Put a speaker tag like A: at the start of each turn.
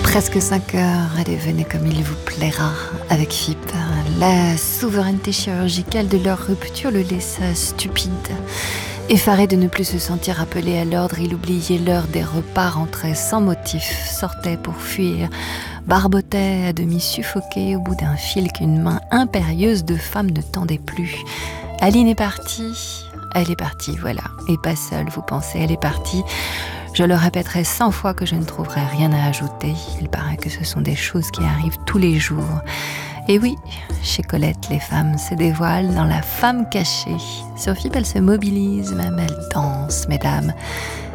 A: Presque 5 heures, allez, venez comme il vous plaira avec FIP. La souveraineté chirurgicale de leur rupture le laissa stupide. Effaré de ne plus se sentir appelé à l'ordre, il oubliait l'heure des repas, rentrait sans motif, sortait pour fuir, barbotait à demi suffoqué au bout d'un fil qu'une main impérieuse de femme ne tendait plus. Aline est partie, elle est partie, voilà. Et pas seule, vous pensez, elle est partie. Je le répéterai 100 fois que je ne trouverai rien à ajouter. Il paraît que ce sont des choses qui arrivent tous les jours. Et oui, chez Colette, les femmes se dévoilent dans la femme cachée. Sur FIP, elle se mobilise, même elle danse, mesdames.